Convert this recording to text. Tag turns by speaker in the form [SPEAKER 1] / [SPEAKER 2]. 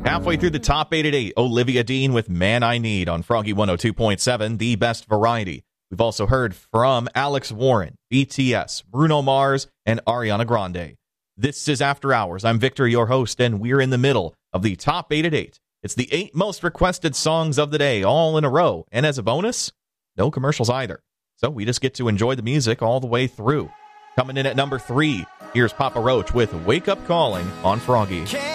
[SPEAKER 1] Halfway through the top 8 at 8, Olivia Dean with Man I Need on Froggy 102.7, the best variety. We've also heard from Alex Warren, BTS, Bruno Mars, and Ariana Grande. This is After Hours. I'm Victor, your host, and we're in the middle of the top 8 at 8. It's the 8 most requested songs of the day, all in a row. And as a bonus, no commercials either. So we just get to enjoy the music all the way through. Coming in at number 3, here's Papa Roach with Wake Up Calling on Froggy.